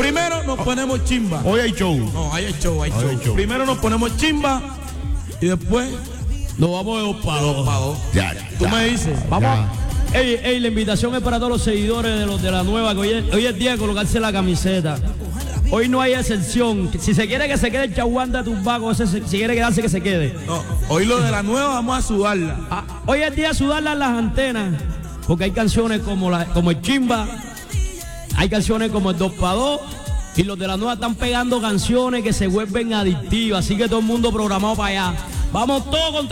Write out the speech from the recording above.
Primero nos ponemos chimba. Hoy hay show. No, hay show, hay Hoy hay show. show. Primero nos ponemos chimba y después nos vamos de 2 para 2. Ya. Tú me dices. Vamos. Ey, la invitación es para todos los seguidores de los de la nueva, que hoy es día de colocarse la camiseta. Hoy no hay excepción. Si se quiere que se quede el chaguán de Tumbaco, si quiere quedarse, que se quede. No, hoy lo de la nueva vamos a sudarla. Hoy es día de sudarla en las antenas, porque hay canciones como el chimba, hay canciones como el 2 para 2, y los de la nueva están pegando canciones que se vuelven adictivas, así que todo el mundo programado para allá. Vamos todos contra